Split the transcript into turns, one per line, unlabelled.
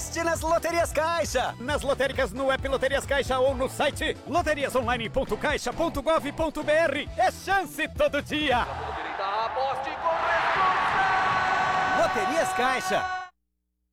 Aposte nas Loterias Caixa.
Nas lotéricas no app Loterias Caixa ou no site loteriasonline.caixa.gov.br. É chance todo dia.
Aposte com responsa!
Loterias Caixa.